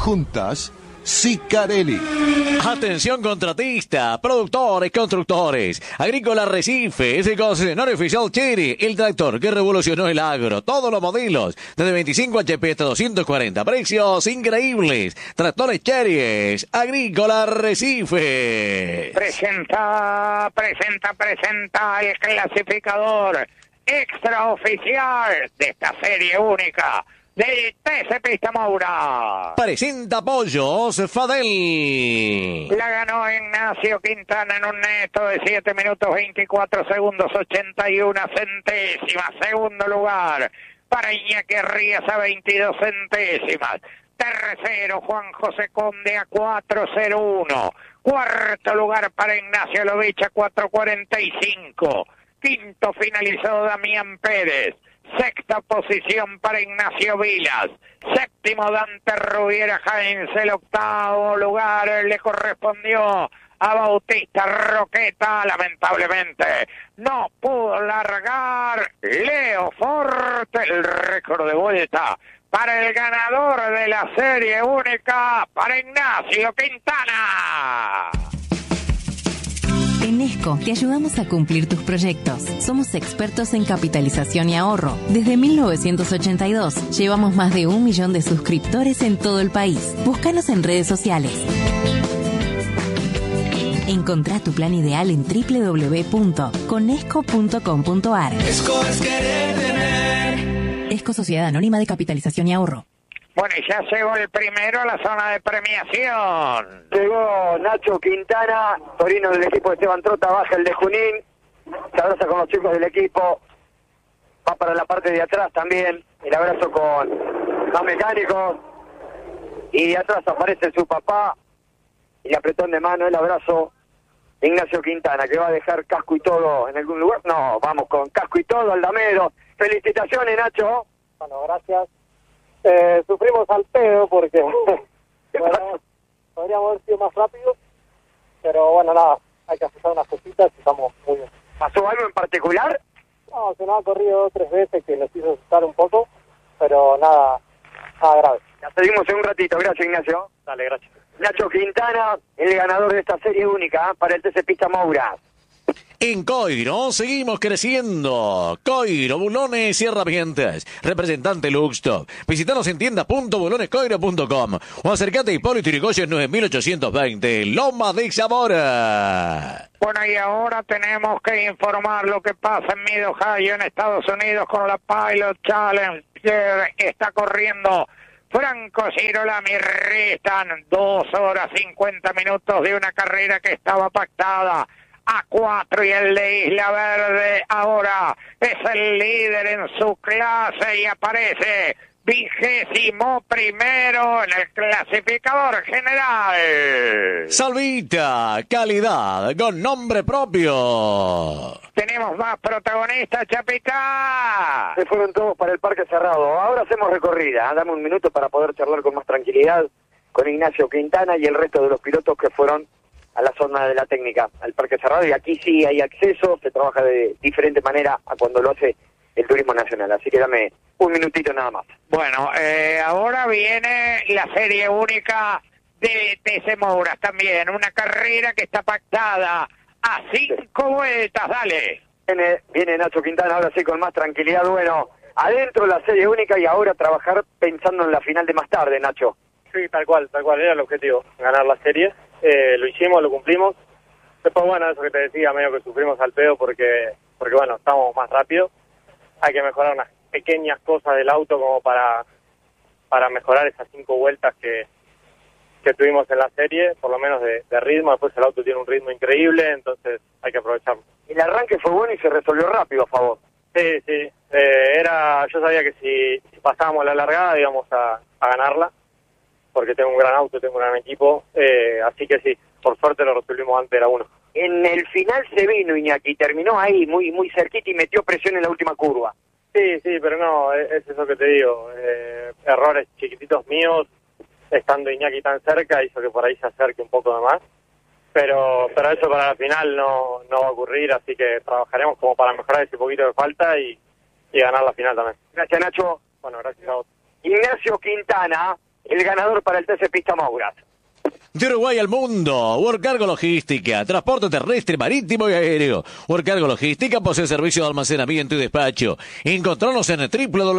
Juntas, Sicarelli. Atención contratista, productores, constructores. Agrícola Recife es el concesionario oficial Chery, el tractor que revolucionó el agro. Todos los modelos, desde 25 HP hasta 240. Precios increíbles. Tractores Chery, Agrícola Recife. Presenta el clasificador extraoficial de esta serie única del TC Pista Moura. Presenta Pollos Fadel. La ganó Ignacio Quintana en un neto de 7 minutos 24 segundos 81 centésimas. Segundo lugar para Iñaki Rías a 22 centésimas. Tercero Juan José Conde a 4.01. Cuarto lugar para Ignacio Lovich a 4.45. Quinto finalizó Damián Pérez. Sexta posición para Ignacio Vilas. Séptimo Dante Rubiera Jaense. El octavo lugar le correspondió a Bautista Roqueta. Lamentablemente no pudo largar Leo Forte. El récord de vuelta para el ganador de la serie única, para Ignacio Quintana. En Esco te ayudamos a cumplir tus proyectos. Somos expertos en capitalización y ahorro. Desde 1982 llevamos más de 1 millón de suscriptores en todo el país. Búscanos en redes sociales. Encontrá tu plan ideal en www.conesco.com.ar. Esco es querer tener. Esco Sociedad Anónima de Capitalización y Ahorro. Bueno, y ya llegó el primero a la zona de premiación. Llegó Nacho Quintana, Torino del equipo de Esteban Trota, baja el de Junín, se abraza con los chicos del equipo, va para la parte de atrás también, el abrazo con los mecánicos, y de atrás aparece su papá, y el apretón de mano, el abrazo de Ignacio Quintana, que va a dejar casco y todo en algún lugar. No, vamos con casco y todo, Aldamero. Felicitaciones, Nacho. Bueno, gracias. Sufrimos al pedo porque bueno, podríamos haber sido más rápido, pero bueno, nada, hay que ajustar unas cositas y estamos muy bien. ¿Pasó algo en particular? No, se nos ha corrido 2 o 3 veces que nos hizo asustar un poco, pero nada grave. La seguimos en un ratito, gracias Ignacio. Dale, gracias. Nacho Quintana, el ganador de esta serie única para el TC Pista Moura. En Coiro seguimos creciendo. Coiro, Bulones, Sierra Vientes. Representante Luxtop. Visítanos en tienda.bulonescoiro.com o acércate a Hipólito Yrigoyen 9820, Loma de Zamora. Bueno, y ahora tenemos que informar lo que pasa en Mid Ohio, en Estados Unidos, con la Pilot Challenge. Está corriendo Franco Girolami. Restan 2 horas 50 minutos de una carrera que estaba pactada a 4, y el de Isla Verde ahora es el líder en su clase y aparece 21º en el clasificador general. Salvita, calidad con nombre propio. Tenemos más protagonistas, Chapita. Se fueron todos para el parque cerrado. Ahora hacemos recorrida. Dame un minuto para poder charlar con más tranquilidad con Ignacio Quintana y el resto de los pilotos que fueron a la zona de la técnica, al parque cerrado, y aquí sí hay acceso, se trabaja de diferente manera a cuando lo hace el Turismo Nacional, así que dame un minutito nada más. Bueno, ahora viene la serie única de TC Moura también, una carrera que está pactada a 5 vueltas, dale. Viene Nacho Quintana ahora sí con más tranquilidad, bueno, adentro la serie única y ahora trabajar pensando en la final de más tarde, Nacho. Sí, tal cual, era el objetivo, ganar la serie. Lo hicimos, lo cumplimos. Después, bueno, eso que te decía, medio que sufrimos al pedo porque bueno, estamos más rápido. Hay que mejorar unas pequeñas cosas del auto como para mejorar esas 5 vueltas que tuvimos en la serie, por lo menos de ritmo. Después el auto tiene un ritmo increíble, entonces hay que aprovecharlo. El arranque fue bueno y se resolvió rápido a favor. Sí. Yo sabía que si pasábamos la largada íbamos a ganarla, porque tengo un gran auto, tengo un gran equipo, así que sí, por suerte lo resolvimos antes de la 1. En el final se vino Iñaki, terminó ahí muy cerquita y metió presión en la última curva. Sí, pero no, es eso que te digo, errores chiquititos míos, estando Iñaki tan cerca, hizo que por ahí se acerque un poco de más, pero eso para la final no va a ocurrir, así que trabajaremos como para mejorar ese poquito que falta y ganar la final también. Gracias, Nacho. Bueno, gracias a vos. Ignacio Quintana, el ganador para el TC Pista Mouras. De Uruguay al mundo, Workcargo Logística, transporte terrestre, marítimo y aéreo. Workcargo Logística posee servicio de almacenamiento y despacho. Encontranos en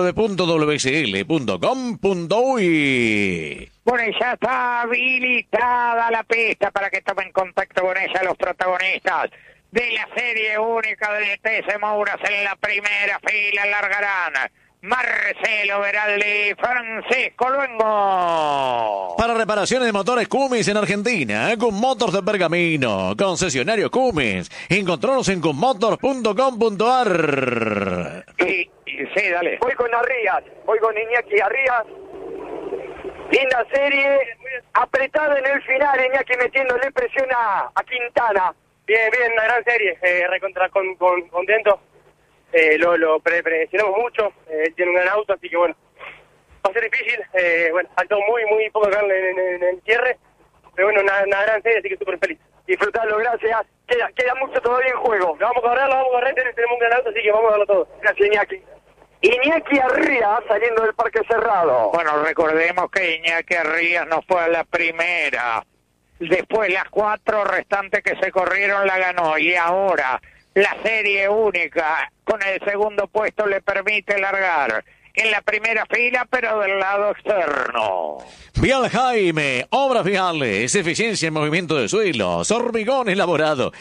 www.wsl.com.uy. Bueno, y ya está habilitada la pista para que tomen contacto con ella los protagonistas de la serie única del TC Mouras. En la primera fila largarán Marcelo Veraldi, Francisco Luengo. Para reparaciones de motores Cummins en Argentina, Cummins Motors de Pergamino, concesionario Cummins. Encontranos en cummotors.com.ar. Sí, dale. Voy con Arrías, voy con Iñaki Arrías. Linda serie, apretada en el final, Iñaki metiéndole presión a Quintana. Bien, una gran serie, contento. Lo presionamos mucho, tiene un gran auto, así que bueno, va a ser difícil. Faltó muy poco carne en el cierre, pero bueno, una gran serie, así que súper feliz. Disfrutadlo, gracias. Queda mucho todavía en juego. Vamos a correr, tenemos un gran auto, así que vamos a darlo todo. Gracias, Iñaki. Iñaki Arrías saliendo del Parque Cerrado. Bueno, recordemos que Iñaki Arrías no fue a la primera. Después las 4 restantes que se corrieron la ganó, y ahora la serie única con el segundo puesto le permite largar en la primera fila, pero del lado externo. Vial Jaime, obras viales, eficiencia en movimiento de suelos, hormigón elaborado,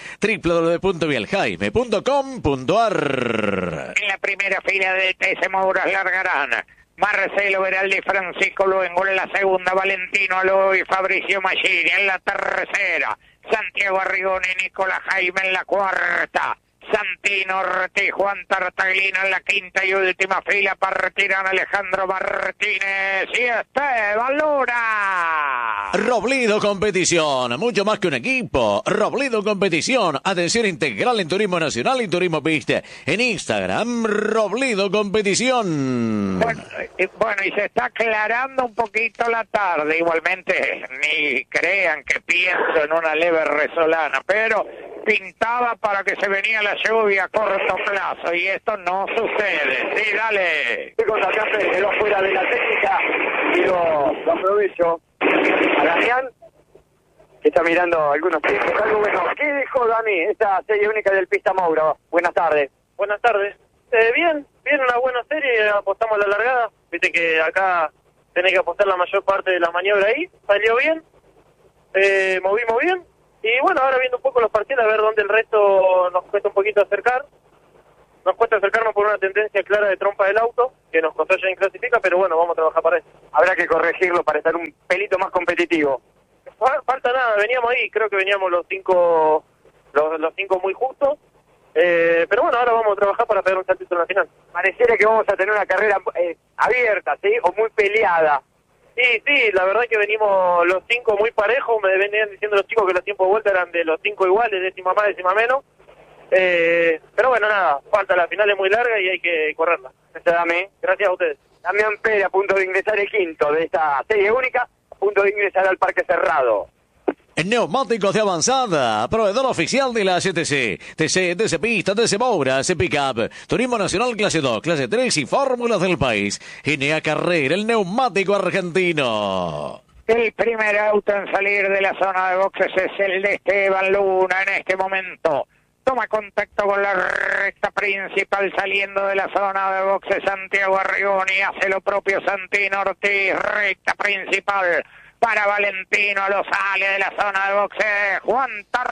www.vialjaime.com.ar. En la primera fila del TC Mouras largarán Marcelo Veraldi, Francisco Luengo. En la segunda, Valentino Aloy, Fabricio Machini. En la tercera, Santiago Arrigoni, Nicolás Jaime. En la cuarta, Santino Ortiz, Juan Tartaglino. En la quinta y última fila partirán Alejandro Martínez y Esteban Luna. Robledo Competición, mucho más que un equipo. Robledo Competición, atención integral en turismo nacional y turismo pista. En Instagram, Robledo Competición. Bueno, y se está aclarando un poquito la tarde. Igualmente, ni crean que pienso en una leve resolana, pero pintaba para que se venía la lluvia a corto plazo, y esto no sucede. Sí, dale. Estoy con Damián Pérez, quedó fuera de la técnica, y lo aprovecho. A Damián, que está mirando algunos tiempos. Algo bueno. ¿Qué dejó Dami esta serie única del Pista Mouras? Buenas tardes. Buenas tardes. Bien, una buena serie, apostamos a la largada. Viste que acá tenés que apostar la mayor parte de la maniobra ahí. Salió bien, movimos bien. Y bueno, ahora viendo un poco los partidos, a ver dónde el resto nos cuesta un poquito acercar. Nos cuesta acercarnos por una tendencia clara de trompa del auto, que nos costó ya en clasifica, pero bueno, vamos a trabajar para eso. Habrá que corregirlo para estar un pelito más competitivo. Falta nada, veníamos ahí, creo que veníamos los cinco muy justos. Pero bueno, ahora vamos a trabajar para pegar un saltito en la final. Pareciera que vamos a tener una carrera abierta, ¿sí? O muy peleada. Sí, la verdad que venimos los 5 muy parejos. Me venían diciendo los chicos que los tiempos de vuelta eran de los 5 iguales, décima más, décima menos. Pero bueno, nada, falta, la final es muy larga y hay que correrla. Gracias a ustedes. Damián Pérez, a punto de ingresar el quinto de esta serie única, a punto de ingresar al Parque Cerrado. Neumáticos de avanzada, proveedor oficial de la CTC, TC Pista, TC Mouras, Pickup, Turismo Nacional Clase 2, Clase 3 y Fórmulas del país. GNA Carrera, el neumático argentino. El primer auto en salir de la zona de boxes es el de Esteban Luna en este momento. Toma contacto con la recta principal saliendo de la zona de boxes. Santiago Arrigoni, hace lo propio Santino Ortiz, recta principal. Para Valentino, lo sale de la zona de boxeo Juan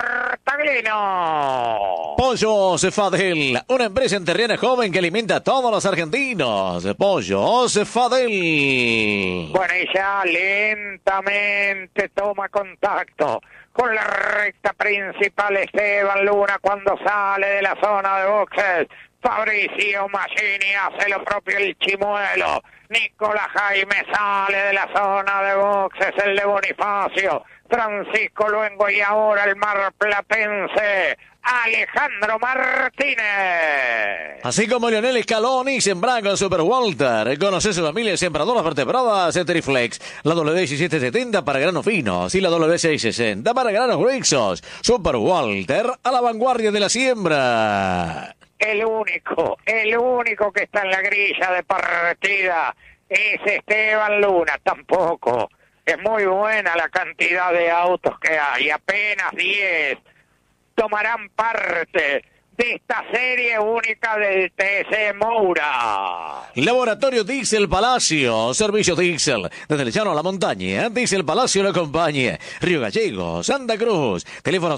Tartaglino. Pollo Cefadel, una empresa enterriana joven que alimenta a todos los argentinos. Pollo Cefadel. Bueno, y ya lentamente toma contacto con la recta principal Esteban Luna cuando sale de la zona de boxes. Fabricio Machini hace lo propio el chimuelo. Nicolás Jaime sale de la zona de boxes, el de Bonifacio. Francisco Luengo y ahora el marplatense Alejandro Martínez. Así como Lionel Scaloni, sembrado con Super Walter. Conoce su familia sembradoras vertebradas Triflex. La W1770 para granos finos y la W660 para granos gruesos. Super Walter a la vanguardia de la siembra. El único que está en la grilla de partida es Esteban Luna. Tampoco Es muy buena la cantidad de autos que hay, apenas 10 tomarán parte de esta serie única del TC Moura. Laboratorio Diesel Palacio, servicio Diesel, desde el llano a la montaña, Diesel Palacio lo acompaña. Río Gallegos, Santa Cruz, teléfono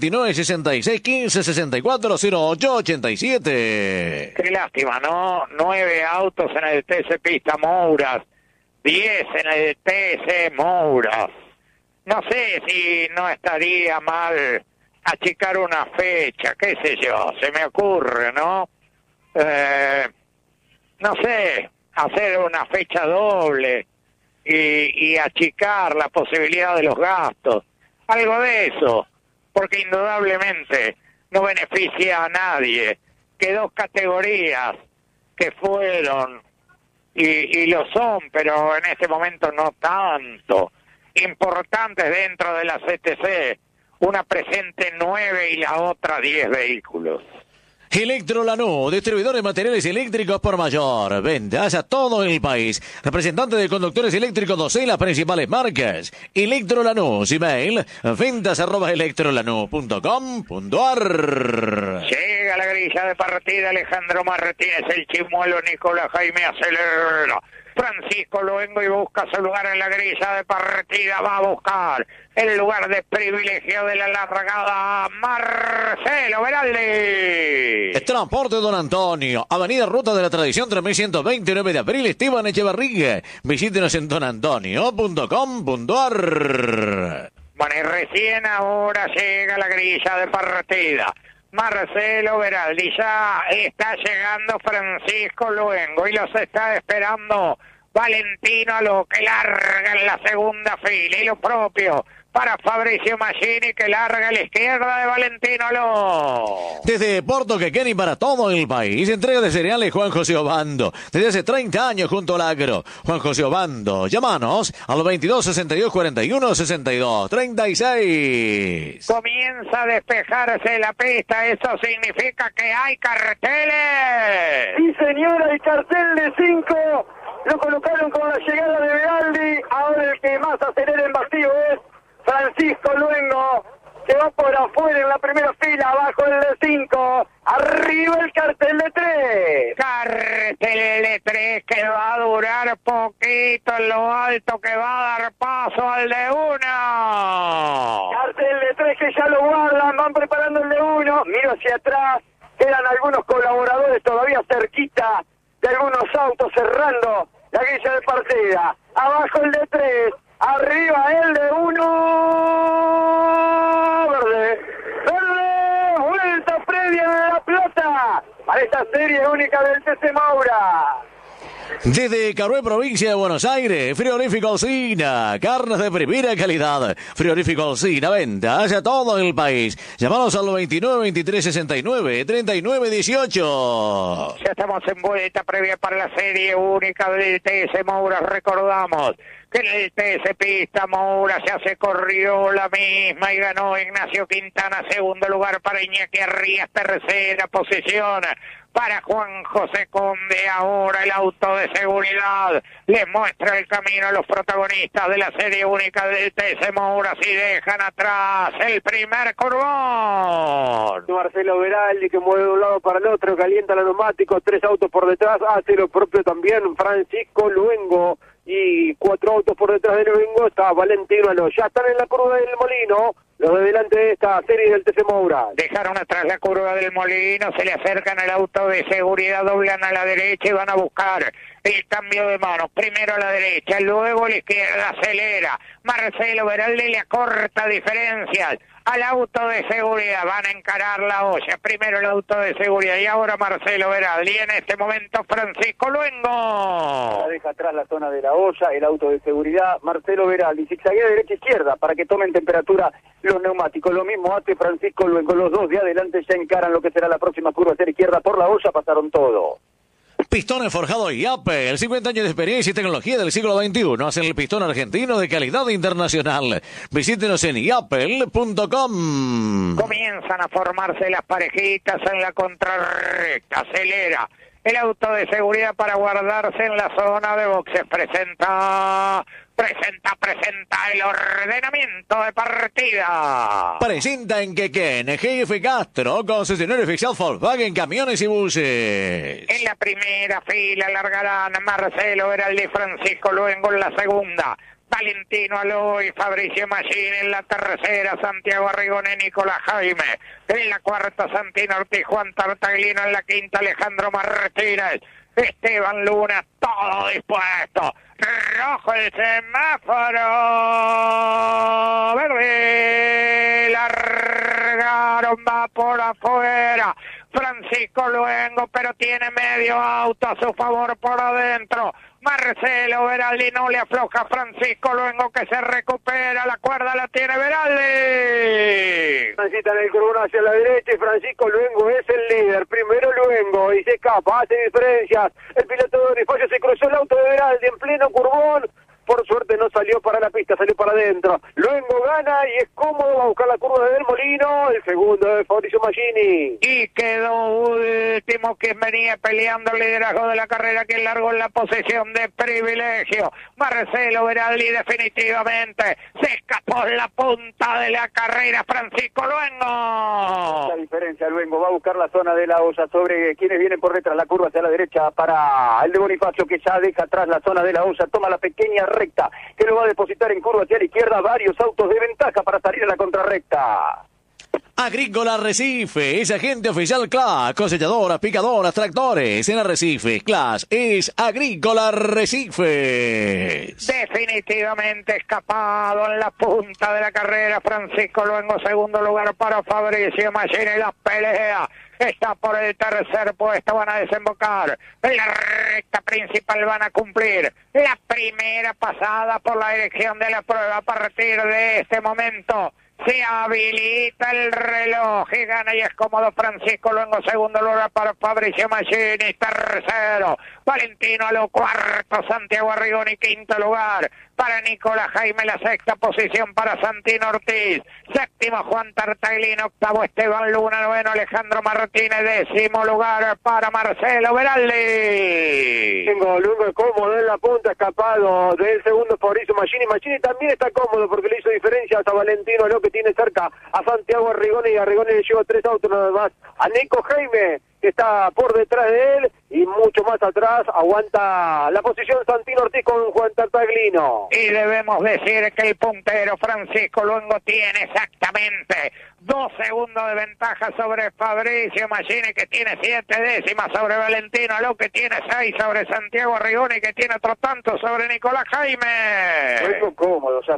029-66-15-64-08-87. Qué lástima, ¿no? 9 autos en el TC Pista Mouras, 10 en el TC Mouras. No sé si no estaría mal achicar una fecha, qué sé yo, se me ocurre, ¿no? No sé, hacer una fecha doble y achicar la posibilidad de los gastos, algo de eso, porque indudablemente no beneficia a nadie que dos categorías que fueron y lo son, pero en este momento no tanto, importantes dentro de la CTC, una presente 9 y la otra 10 vehículos. Electro Lanús, distribuidor de materiales eléctricos por mayor. Ventas a todo el país. Representante de conductores eléctricos 12 las principales marcas. Electro Lanús, email ventas@electrolanús.com.ar. Llega la grilla de partida, Alejandro Martínez, el chimuelo, Nicolás Jaime acelera. Francisco Luengo y busca su lugar en la grilla de partida, va a buscar el lugar de privilegio de la largada, Marcelo Veraldi. Transporte Don Antonio, Avenida Ruta de la Tradición 3129 de abril, Esteban Echeverría. Visítenos en donantonio.com.ar. Bueno, y recién ahora llega la grilla de partida. Marcelo Veraldi, ya está llegando Francisco Luengo y los está esperando Valentino Aló, que larga en la segunda fila, y lo propio para Fabricio Maggini, que larga a la izquierda de Valentino Aló. Desde Porto Quequén y para todo el país, entrega de cereales Juan José Obando, desde hace 30 años junto al agro. Juan José Obando, llámanos al 22 62 41 62 36. Comienza a despejarse la pista, eso significa que hay carteles. Sí, señora, el cartel de 5 lo colocaron con la llegada de Veraldi. Ahora el que más acelera en vacío es Francisco Luengo, que va por afuera en la primera fila, abajo el de 5, arriba el cartel de 3. Cartel de 3 que va a durar poquito en lo alto, que va a dar paso al de 1. Cartel de 3 que ya lo guardan, van preparando el de 1. Miro hacia atrás, quedan algunos colaboradores todavía cerquita de algunos autos cerrando la grilla de partida. Abajo el de 3. Arriba el de 1, verde, vuelta previa de La Plata para esta serie única del TC Moura. Desde Carué, provincia de Buenos Aires, Frigorífico Alsina, carnes de primera calidad. Frigorífico Alsina, venta hacia todo el país. Llámanos al 29 23 69 39 18. Ya estamos en vuelta previa para la serie única del TC Moura. Recordamos que en el TC Pista Moura ya se corrió la misma y ganó Ignacio Quintana, segundo lugar para Iñaki Arrías, tercera posición para Juan José Conde. Ahora el auto de seguridad les muestra el camino a los protagonistas de la serie única del TC Moura, si dejan atrás el primer curvón. Marcelo Veraldi, que mueve de un lado para el otro, calienta los neumáticos, 3 autos por detrás, hace lo propio también Francisco Luengo, y 4 autos por detrás de Luengo está Valentino Aló. Ya están en la curva del Molino, los de delante de esta serie del TC Moura. Dejaron atrás la curva del Molino, se le acercan al auto de seguridad, doblan a la derecha y van a buscar el cambio de manos. Primero a la derecha, luego a la izquierda, acelera. Marcelo Veraldi le acorta diferencias al auto de seguridad, van a encarar la olla. Primero el auto de seguridad y ahora Marcelo Veraldi. En este momento Francisco Luengo. Deja atrás la zona de la olla, el auto de seguridad, Marcelo Veraldi. Zigzaguea de derecha a izquierda para que tomen temperatura los neumáticos. Lo mismo hace Francisco Luengo. Los dos de adelante ya encaran lo que será la próxima curva hacia la izquierda. Por la olla pasaron todo. Pistones forjado IAPE, el 50 años de experiencia y tecnología del siglo XXI. Hacen el pistón argentino de calidad internacional. Visítenos en iapel.com. Comienzan a formarse las parejitas en la contrarrecta. Acelera el auto de seguridad para guardarse en la zona de boxes. Presenta presenta el ordenamiento de partida. Presenta en Quequén, Jefe Castro, concesionario oficial Volkswagen Camiones y Buses. En la primera fila largarán Marcelo Veraldi y Francisco Luengo en la segunda. Valentino Aloy, Fabricio Machín en la tercera, Santiago Arrigoni, Nicolás Jaime. En la cuarta, Santino Ortiz, Juan Tartaglino. En la quinta, Alejandro Martínez. Esteban Luna, todo dispuesto. Rojo el semáforo. Verde. Largaron, va por afuera. Francisco Luengo, pero tiene medio auto a su favor por adentro. Marcelo Veraldi no le afloja a Francisco Luengo, que se recupera. La cuerda la tiene Veraldi. Transita en el curvón hacia la derecha y Francisco Luengo es el líder. Primero Luengo y se escapa, hace diferencias. El piloto de Bonifacio se cruzó el auto de Veraldi en pleno curvón. Por suerte no salió para la pista, salió para adentro. Luengo gana y es cómodo, va a buscar la curva de Del Molino. El segundo de Fabricio Machini. Y quedó último, que venía peleando el liderazgo de la carrera, que largó en la posición de privilegio. Marcelo Veraldi definitivamente se escapó en la punta de la carrera. Francisco Luengo. La diferencia, Luengo va a buscar la zona de la OSA sobre quienes vienen por detrás. La curva hacia la derecha para el de Bonifacio, que ya deja atrás la zona de la OSA. Toma la pequeña recta que lo va a depositar en curva hacia la izquierda. Varios autos de ventaja para salir a la contrarrecta. Agrícola Arrecife es agente oficial CLAS, cosechadoras, picadoras, tractores. En Arrecife, CLAS es Agrícola Arrecife. Definitivamente escapado en la punta de la carrera Francisco Luengo. Segundo lugar para Fabricio Machini. La pelea está por el tercer puesto. Van a desembocar en la recta principal, van a cumplir la primera pasada por la dirección de la prueba. A partir de este momento se habilita el reloj y gana y es cómodo Francisco Luengo. Segundo lugar para Fabricio Machini. Tercero Valentino Alo. Cuarto Santiago Arrigoni. Quinto lugar para Nicolás Jaime. La sexta posición para Santino Ortiz. Séptimo Juan Tartaglino. Octavo Esteban Luna. Noveno Alejandro Martínez. Décimo lugar para Marcelo Veraldi. Tengo Luengo cómodo en la punta, escapado del segundo Fabricio Machini. Machini también está cómodo porque le hizo diferencia a Valentino Alo, que tiene cerca a Santiago Arrigoni, y Arrigoni le lleva 3 autos nada más a Nico Jaime, que está por detrás de él, y mucho más atrás aguanta la posición Santino Ortiz con Juan Tartaglino. Y debemos decir que el puntero Francisco Luengo tiene exactamente 2 segundos de ventaja sobre Fabricio Machini, que tiene 7 décimas sobre Valentino Alo, que tiene 6 sobre Santiago Arrigoni, que tiene otro tanto sobre Nicolás Jaime. Luengo cómodo, ya